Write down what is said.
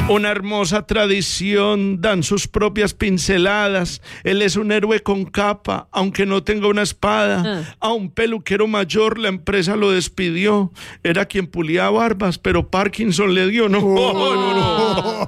Una hermosa tradición, dan sus propias pinceladas. Él es un héroe con capa, aunque no tenga una espada. A un peluquero mayor la empresa lo despidió. Era quien pulía barbas, pero Parkinson le dio. No.